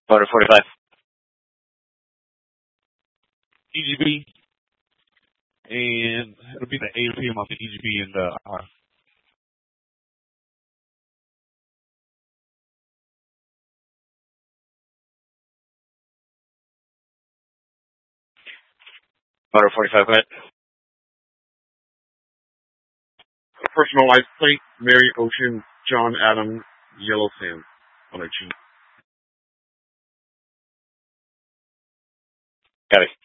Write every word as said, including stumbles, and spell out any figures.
Motor forty-five. E G B, and it'll be the eight P M off the E G B and the uh, Motor forty-five, go ahead. Personal license plate, Mary Ocean, John Adam, Yellow Sand on her Jeep. Copy.